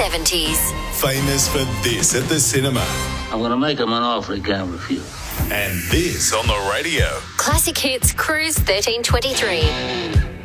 70s. Famous for this at the cinema. I'm going to make him an offer he can't refuse. And this on the radio. Classic Hits Cruise 1323.